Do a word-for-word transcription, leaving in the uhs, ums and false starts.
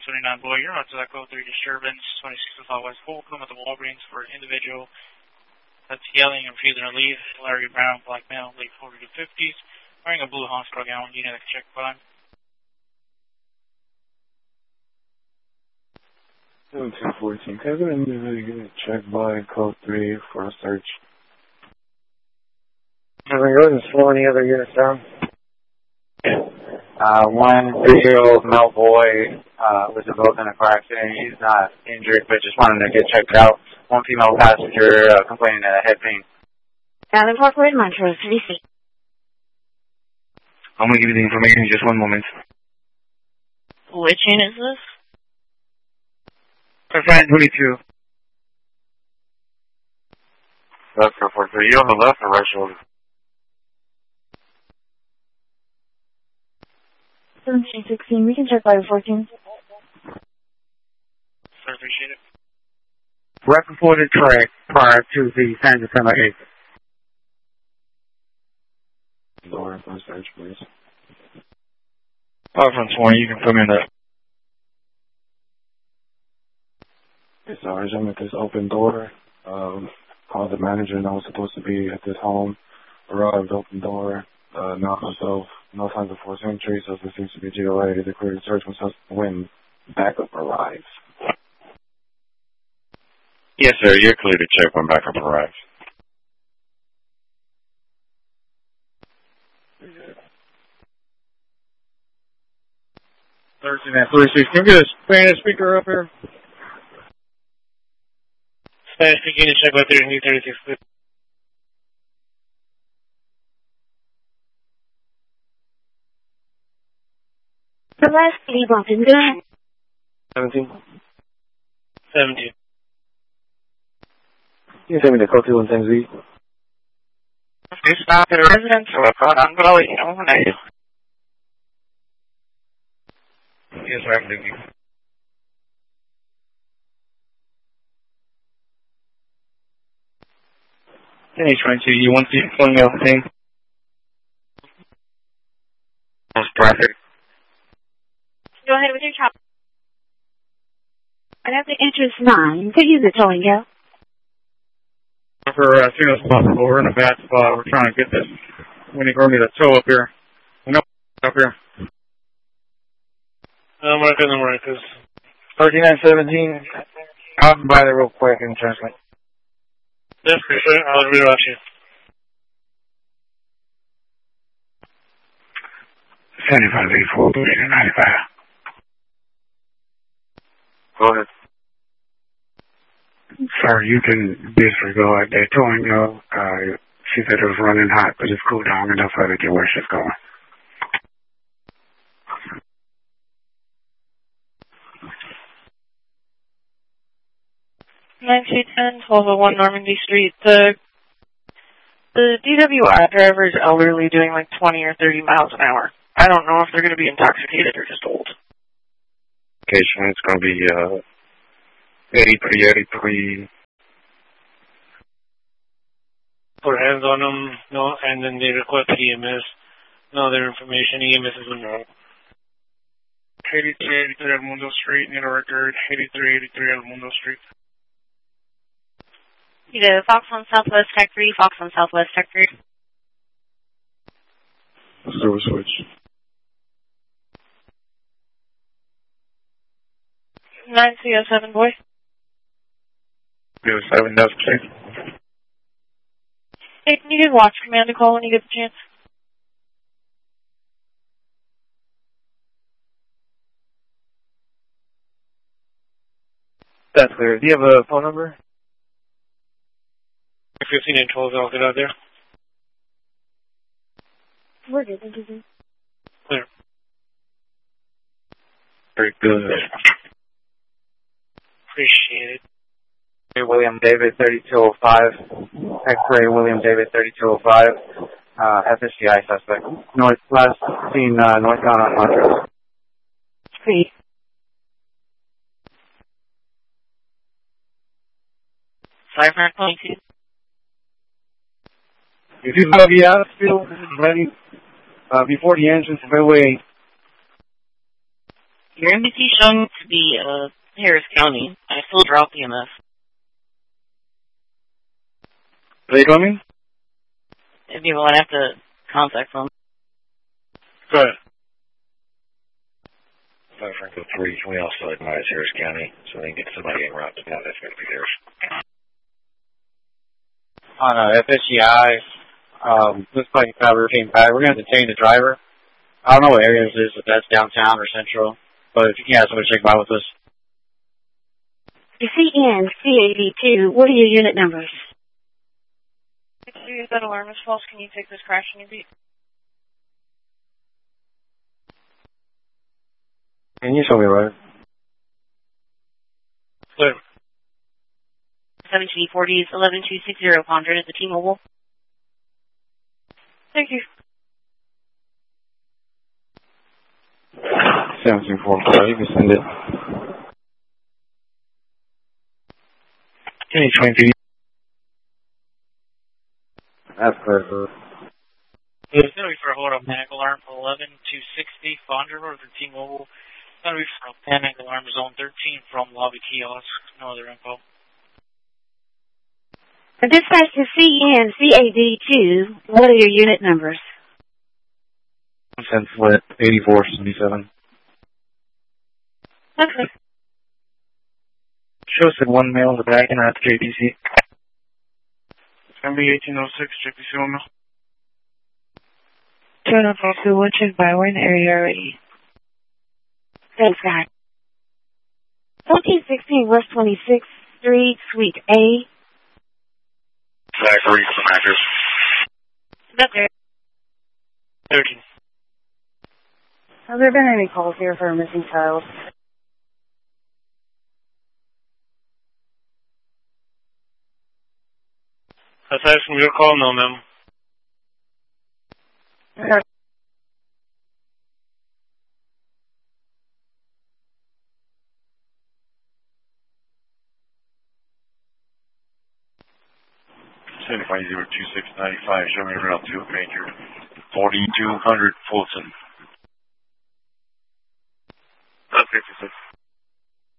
seventy-nine boy, you're on to that code three disturbance, twenty-six oh five West Holcomb at the Walgreens for an individual that's yelling and refusing to leave. Larry Brown, black male, late forties to fifties, wearing a blue hospital gown. You need to check by. seventeen fourteen, can I get an individual check by code three for a search? Having road and slow any other units down? Uh, one three-year-old male boy uh, was involved in a car accident. He's not injured, but just wanted to get checked out. One female passenger uh, complaining of head pain. Allen Parkway, Montrose, D C. I'm going to give you the information in just one moment. Which unit is this? Confined twenty-two. Left for four three. You on the left or right shoulder? seventeen sixteen, we can check by fourteen. Sir, appreciate it. Rep reported track prior to the San December eighth. Door for search, please. Five from twenty, you can put me in that. Okay, sorry, I'm at this open door. Um, called the manager, and I was supposed to be at this home. Arrived, open door, uh, knocked myself. No signs of forced entry, so there seems to be G O A. They declared the search when backup arrives. Yes, sir, you're clear to check when backup arrives. thirteen at three six. Can we get a Spanish speaker up here? Spanish speaking, check by three thirty-six. The last city button, go ahead. seventeen. seventeen. You can send me the code two one ten Z. Please stop at a residence or a call on below, you know, when I do. Yes, sir, I'm doing. N H twenty-two, you want to phone me off the thing? Most traffic. Go ahead with your chop. I have the interest nine. Could use a towing go. For uh, as soon as possible, we're in a bad spot. We're trying to get this Winnie Gormy to tow up here. No, up here. I'm working on the because thirty-nine seventeen. I'll buy that real quick and translate. Yes, for sure. I'll read about you. seventy-five eighty-four, ninety-five. Go ahead. Sir, you can disregard that towing go. Uh, she said it was running hot, but it's cooled down enough for her to get where she's going. nine two ten, twelve oh one Normandy Street. The the D W I driver is elderly doing like twenty or thirty miles an hour. I don't know if they're going to be intoxicated or just old. Location, it's going to be uh, eighty-three eighty-three. Put hands on them, no, and then they request E M S. No other information. E M S is unknown. eighty-three eighty-three El Mundo Street, need a record. eighty-three eighty-three El Mundo Street. You go Fox on Southwest Tech three, Fox on Southwest Tech three. Silver switch. nine C oh seven, boy. zero seven, that's clear. Hey, can you give Watch Command a call when you get the chance? That's clear. Do you have a phone number? fifteen and twelve, I'll get out there. We're good, thank you, sir. Clear. Very good. Appreciate it. William David thirty-two oh five. X-ray William David thirty-two oh five. Uh, F S G I suspect. North, last seen uh, northbound on Montrose. Great. five twenty-two. If you have the outfield ready uh, before the entrance of Highway Your N B C showing to be uh, Harris County. I still dropped E M S. Are they coming? If you want, I have to contact them. Go ahead. five Franco three, can we also advise Harris County so they can get somebody en route to town that's going to be theirs? On uh, F S G I, um, looks like uh, routine pad. We're going to detain the driver. I don't know what area this is, if that's downtown or central, but if you can have somebody check by with us. C N C A D two, what are your unit numbers? If that alarm is false, can you take this crash in your beat? Can you show me right? Clear. seven G forties, eleven two six zero, Pondra at the T-Mobile. Thank you. seven two four four, you can send it. Any twenty. That's correct. It's going to be for a hold-up panic alarm for eleven two sixty, Pondra for T-Mobile. It's going to be for a panic alarm zone thirteen from lobby kiosk. No other info. Dispatch to C N C A D two, what are your unit numbers? ten split, eighty-four seventy-seven. Okay. Show said one male in the back and at J P C. It's going to be eighteen oh six, J P C one. two oh four two one, check by. We're in the area already. Thanks, guy. fourteen sixteen West twenty-sixth Street, Suite A. Zachary from Actors. That's it. thirteen. Have there been any calls here for a missing child? That's asking your call, no, ma'am. Okay. seventy-five zero two six ninety-five, show me around to a major. forty-two hundred Fulton. That's fifty-six.